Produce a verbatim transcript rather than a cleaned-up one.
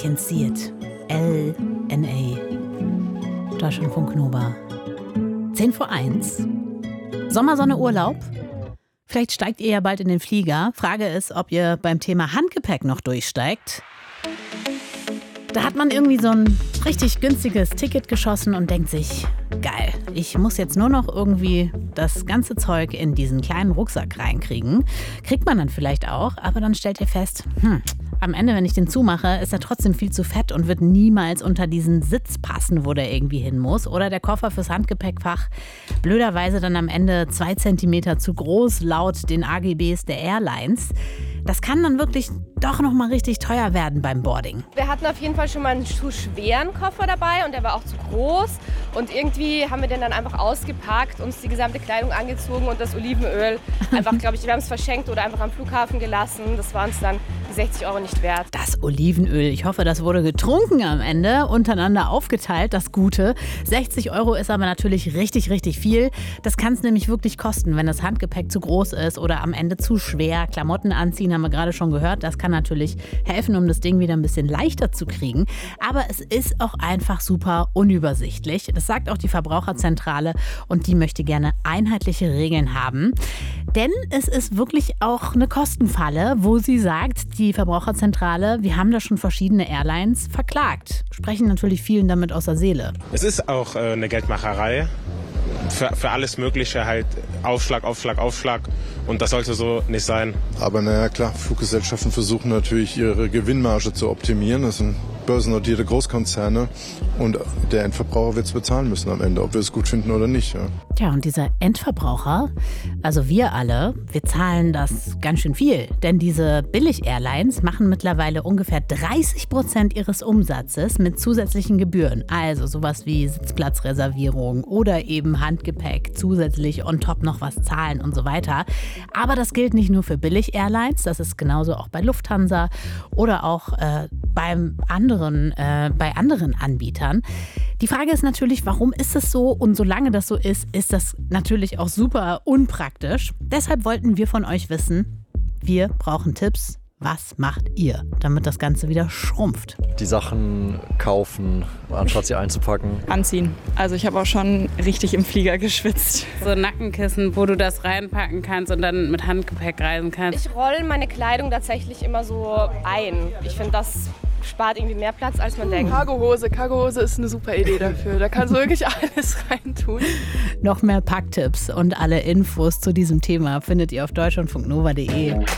can see it. L N A. Deutschlandfunk Nova. zehn vor eins. Sommersonne, Urlaub? Vielleicht steigt ihr ja bald in den Flieger. Frage ist, ob ihr beim Thema Handgepäck noch durchsteigt. Da hat man irgendwie so ein richtig günstiges Ticket geschossen und denkt sich, geil, ich muss jetzt nur noch irgendwie das ganze Zeug in diesen kleinen Rucksack reinkriegen. Kriegt man dann vielleicht auch, aber dann stellt ihr fest, hm, am Ende, wenn ich den zumache, ist er trotzdem viel zu fett und wird niemals unter diesen Sitz passen, wo der irgendwie hin muss. Oder der Koffer fürs Handgepäckfach blöderweise dann am Ende zwei Zentimeter zu groß, laut den A G Bs der Airlines. Das kann dann wirklich doch noch mal richtig teuer werden beim Boarding. Wir hatten auf jeden Fall schon mal einen zu schweren Koffer dabei und der war auch zu groß. Und irgendwie haben wir den dann einfach ausgepackt, uns die gesamte Kleidung angezogen und das Olivenöl einfach, glaube ich, wir haben es verschenkt oder einfach am Flughafen gelassen. Das war uns dann die sechzig Euro nicht wert. Das Olivenöl, ich hoffe, das wurde getrunken am Ende, untereinander aufgeteilt, das Gute. sechzig Euro ist aber natürlich richtig, richtig viel. Das kann es nämlich wirklich kosten, wenn das Handgepäck zu groß ist oder am Ende zu schwer. Klamotten anziehen, haben wir gerade schon gehört, das kann natürlich helfen, um das Ding wieder ein bisschen leichter zu kriegen. Aber es ist auch einfach super unübersichtlich. Das sagt auch die Verbraucherzentrale und die möchte gerne einheitliche Regeln haben. Denn es ist wirklich auch eine Kostenfalle, wo sie sagt, die Verbraucherzentrale, wir haben da schon verschiedene Airlines verklagt. Sprechen natürlich vielen damit aus der Seele. Es ist auch äh, eine Geldmacherei. Für, für alles Mögliche halt Aufschlag, Aufschlag, Aufschlag. Und das sollte so nicht sein. Aber naja, klar, Fluggesellschaften versuchen natürlich ihre Gewinnmarge zu optimieren. Das sind börsennotierte Großkonzerne. Und der Endverbraucher wird es bezahlen müssen am Ende, ob wir es gut finden oder nicht. Ja. Tja, und dieser Endverbraucher, also wir alle, wir zahlen das ganz schön viel. Denn diese Billig-Airlines machen mittlerweile ungefähr dreißig Prozent ihres Umsatzes mit zusätzlichen Gebühren. Also sowas wie Sitzplatzreservierung oder eben Handgepäck, zusätzlich on top noch was zahlen und so weiter. Aber das gilt nicht nur für Billig-Airlines, das ist genauso auch bei Lufthansa oder auch äh, beim anderen, äh, bei anderen Anbietern. Die Frage ist natürlich, warum ist es so? Und solange das so ist, ist das natürlich auch super unpraktisch. Deshalb wollten wir von euch wissen, wir brauchen Tipps. Was macht ihr, damit das Ganze wieder schrumpft? Die Sachen kaufen, anstatt sie einzupacken. Anziehen. Also ich habe auch schon richtig im Flieger geschwitzt. So Nackenkissen, wo du das reinpacken kannst und dann mit Handgepäck reisen kannst. Ich rolle meine Kleidung tatsächlich immer so ein. Ich finde, das spart irgendwie mehr Platz, als man denkt. Cargohose. Cargohose ist eine super Idee dafür. Da kannst du wirklich alles reintun. Noch mehr Packtipps und alle Infos zu diesem Thema findet ihr auf deutschlandfunknova punkt de.